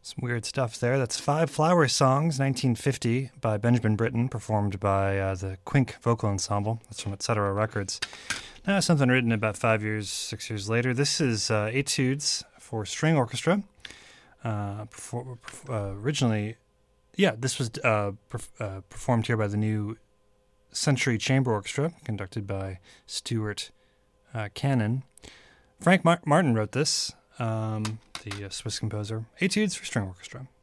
Some weird stuff there. That's Five Flower Songs, 1950, by Benjamin Britten, performed by the Quink Vocal Ensemble. That's from Etc. Records. Now something written about 6 years later. This is Etudes for String Orchestra. Originally, this was performed here by the New Century Chamber Orchestra, conducted by Stuart Cannon. Frank Martin wrote this, the Swiss composer. Etudes for String Orchestra.